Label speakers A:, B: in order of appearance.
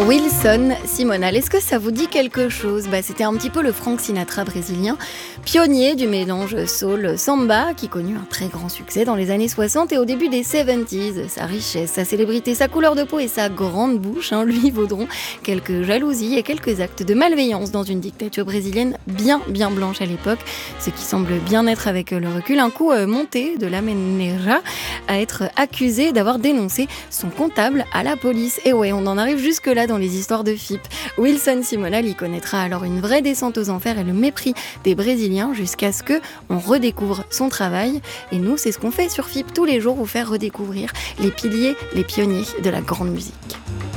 A: Wilson Simonal, est-ce que ça vous dit quelque chose ? C'était un petit peu le Frank Sinatra brésilien, pionnier du mélange soul-samba, qui connut un très grand succès dans les années 60 et au début des 70s. Sa richesse, sa célébrité, sa couleur de peau et sa grande bouche lui vaudront quelques jalousies et quelques actes de malveillance dans une dictature brésilienne bien blanche à l'époque, ce qui semble bien être avec le recul un coup monté de la Meneja à être accusé d'avoir dénoncé son comptable à la police. Et ouais, on en arrive jusque-là dans les histoires de FIP. Wilson Simonal y connaîtra alors une vraie descente aux enfers et le mépris des Brésiliens jusqu'à ce qu'on redécouvre son travail. Et nous, c'est ce qu'on fait sur FIP tous les jours, vous faire redécouvrir les piliers, les pionniers de la grande musique.